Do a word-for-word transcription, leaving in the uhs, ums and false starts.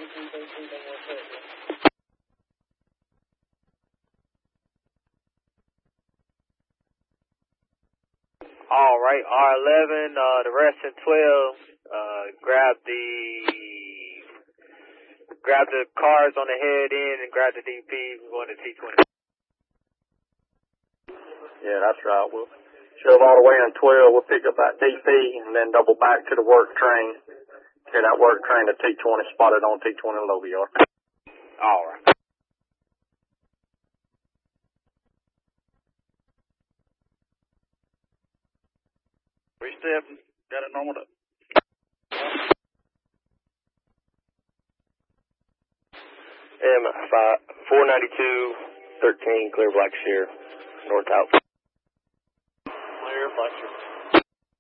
All right, R eleven, uh, the rest in twelve, uh, grab the, grab the cars on the head end and grab the D P. We're going to T twenty. Yeah, that's right. We'll shove all the way in twelve. We'll pick up that D P and then double back to the work train. Get that work train to T twenty, spotted on T twenty low yard. All right. Three step, got it normal up. M five four ninety two thirteen clear Blackshear north out. Clear Blackshear.